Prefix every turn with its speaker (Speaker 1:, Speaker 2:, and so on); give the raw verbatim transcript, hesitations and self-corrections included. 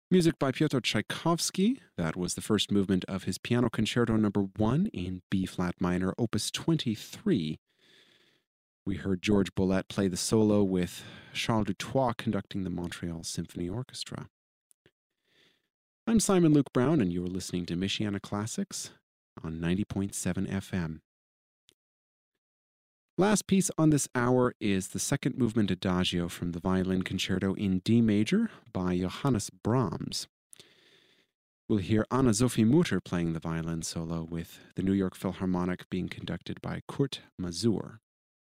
Speaker 1: Music by Pyotr Tchaikovsky. That was the first movement of his Piano Concerto Number One in B-flat minor, Opus twenty-three. We heard George Boulette play the solo with Charles Dutoit conducting the Montreal Symphony Orchestra. I'm Simon Luke Brown, and you're listening to Michiana Classics on ninety point seven F M. Last piece on this hour is the second movement Adagio from the Violin Concerto in D major by Johannes Brahms. We'll hear Anna-Sophie Mutter playing the violin solo, with the New York Philharmonic being conducted by Kurt Masur.